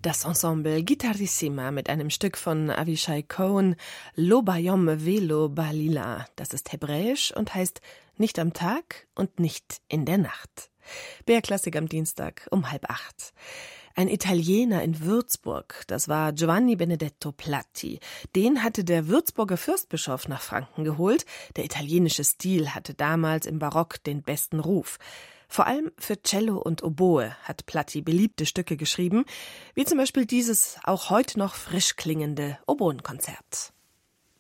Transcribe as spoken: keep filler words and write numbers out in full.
Das Ensemble Guitarissima mit einem Stück von Avishai Cohen, Lo Bayom Velo Balila. Das ist hebräisch und heißt nicht am Tag und nicht in der Nacht. B R-Klassik am Dienstag um halb acht. Ein Italiener in Würzburg, das war Giovanni Benedetto Platti. Den hatte der Würzburger Fürstbischof nach Franken geholt. Der italienische Stil hatte damals im Barock den besten Ruf. Vor allem für Cello und Oboe hat Platti beliebte Stücke geschrieben, wie zum Beispiel dieses auch heute noch frisch klingende Oboenkonzert.